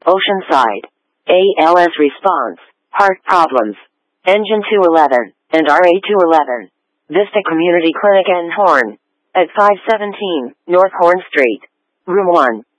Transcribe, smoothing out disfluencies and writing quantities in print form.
Oceanside. ALS response, heart problems. Engine 211, and RA 211. Vista Community Clinic and Horn. At 517 North Horn Street. Room 1.